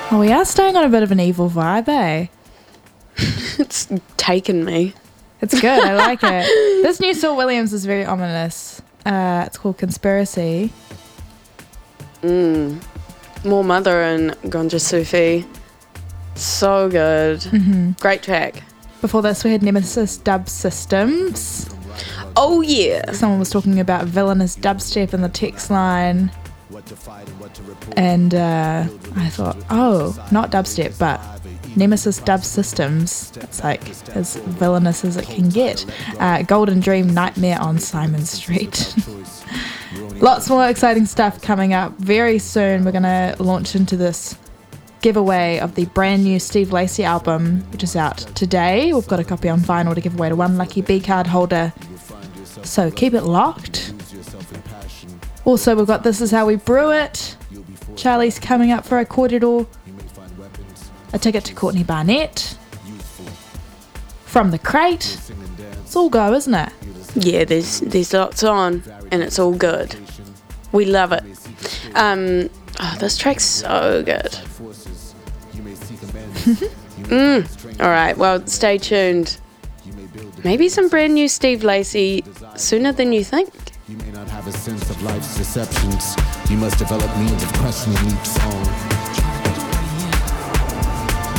Oh, we are staying on a bit of an evil vibe, eh? It's taken me. It's good. I like it. This new Saul Williams is very ominous. It's called Conspiracy. More Mother and Gonja Sufi. So good. Mm-hmm. Great track. Before this, we had Nemesis Dub Systems. Oh, yeah. Someone was talking about villainous dubstep in the text line. And I thought, oh, not dubstep, but Nemesis Dub Systems. It's like as villainous as it can get. Golden Dream Nightmare on Simon Street. Lots more exciting stuff coming up very soon. We're going to launch into this giveaway of the brand new Steve Lacy album, which is out today. We've got a copy on vinyl to give away to one lucky B card holder. So keep it locked. Also, we've got This Is How We Brew It. Charlie's coming up for a kōrero. A ticket to Courtney Barnett. From the Crate. It's all go, isn't it? Yeah, there's lots on, and it's all good. We love it. This track's so good. All right, well, stay tuned. Maybe some brand new Steve Lacy sooner than you think. You may not have a sense of life's deceptions. You must develop means of questioning each song.